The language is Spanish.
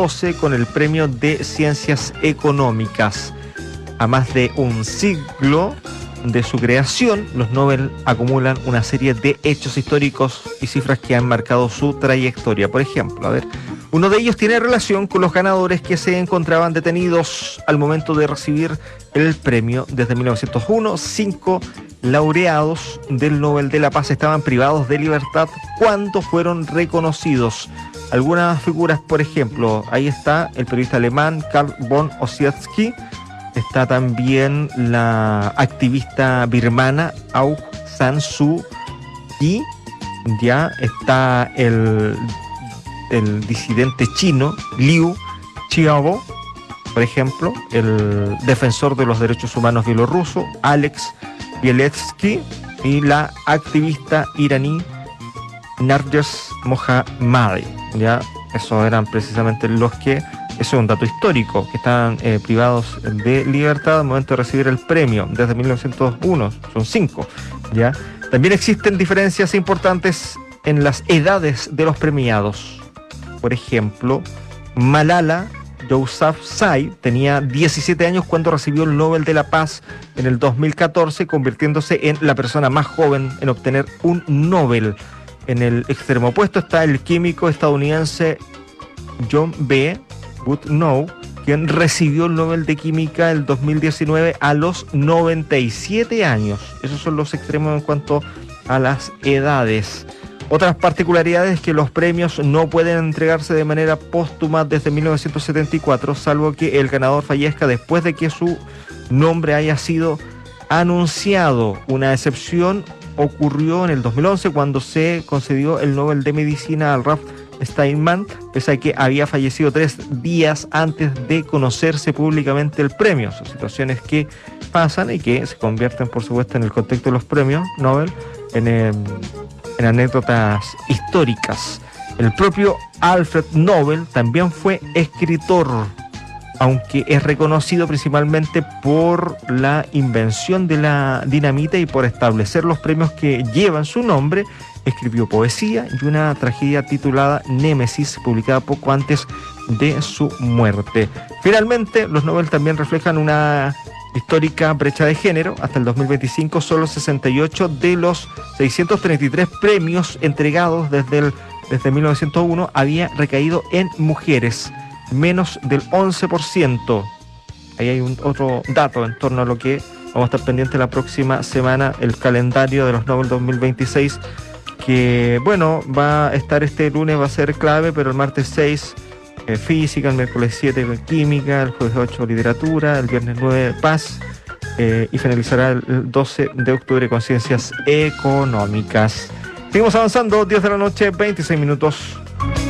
2012 con el Premio de Ciencias Económicas. A más de un siglo de su creación, los Nobel acumulan una serie de hechos históricos y cifras que han marcado su trayectoria. Por ejemplo, uno de ellos tiene relación con los ganadores que se encontraban detenidos al momento de recibir el premio. Desde 1901, 5 laureados del Nobel de la Paz estaban privados de libertad cuando fueron reconocidos. Algunas figuras, por ejemplo, ahí está el periodista alemán Karl von Ossietzky, está también la activista birmana Aung San Suu Kyi, ya está el disidente chino Liu Xiaobo, por ejemplo, el defensor de los derechos humanos bielorruso Alex Bieletsky y la activista iraní Narges Mohammadi. Ya, esos eran precisamente los que, eso es un dato histórico, que estaban privados de libertad al momento de recibir el premio desde 1901, son 5. ¿Ya? También existen diferencias importantes en las edades de los premiados. Por ejemplo, Malala Yousafzai tenía 17 años cuando recibió el Nobel de la Paz en el 2014, convirtiéndose en la persona más joven en obtener un Nobel. En el extremo opuesto está el químico estadounidense John B. Goodenough, quien recibió el Nobel de Química el 2019 a los 97 años. Esos son los extremos en cuanto a las edades. Otras particularidades es que los premios no pueden entregarse de manera póstuma desde 1974, salvo que el ganador fallezca después de que su nombre haya sido anunciado. Una excepción ocurrió en el 2011 cuando se concedió el Nobel de Medicina al Ralph Steinman, pese a que había fallecido 3 días antes de conocerse públicamente el premio. Son situaciones que pasan y que se convierten, por supuesto, en el contexto de los premios Nobel en anécdotas históricas. El propio Alfred Nobel también fue escritor, aunque es reconocido principalmente por la invención de la dinamita y por establecer los premios que llevan su nombre. Escribió poesía y una tragedia titulada Némesis, publicada poco antes de su muerte. Finalmente, los Nobel también reflejan una histórica brecha de género. Hasta el 2025, solo 68 de los 633 premios entregados desde 1901 había recaído en mujeres, menos del 11%. Ahí hay otro dato en torno a lo que vamos a estar pendientes la próxima semana, el calendario de los Nobel 2026, que bueno, va a estar este lunes, va a ser clave, pero el martes 6 física, el miércoles 7 química, el jueves 8 literatura, el viernes 9 paz, y finalizará el 12 de octubre con ciencias económicas. Seguimos avanzando, 10 de la noche, 26 minutos.